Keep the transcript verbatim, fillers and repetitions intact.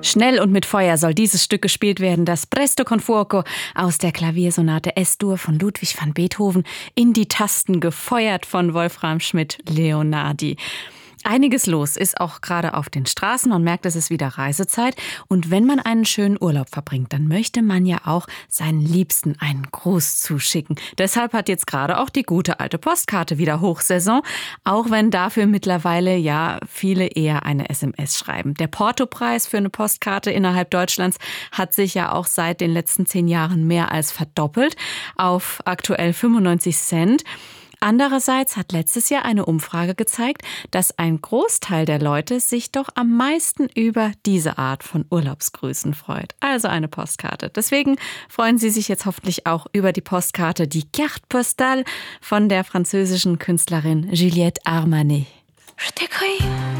Schnell und mit Feuer soll dieses Stück gespielt werden, das Presto con fuoco aus der Klaviersonate Es-Dur von Ludwig van Beethoven, in die Tasten gefeuert von Wolfram Schmidt-Leonardi. Einiges los ist auch gerade auf den Straßen. Man merkt, es ist wieder Reisezeit. Und wenn man einen schönen Urlaub verbringt, dann möchte man ja auch seinen Liebsten einen Gruß zuschicken. Deshalb hat jetzt gerade auch die gute alte Postkarte wieder Hochsaison. Auch wenn dafür mittlerweile ja viele eher eine S M S schreiben. Der Portopreis für eine Postkarte innerhalb Deutschlands hat sich ja auch seit den letzten zehn Jahren mehr als verdoppelt auf aktuell fünfundneunzig Cent. Andererseits hat letztes Jahr eine Umfrage gezeigt, dass ein Großteil der Leute sich doch am meisten über diese Art von Urlaubsgrüßen freut. Also eine Postkarte. Deswegen freuen Sie sich jetzt hoffentlich auch über die Postkarte, die Carte Postale von der französischen Künstlerin Juliette Armanet. Je t'écris.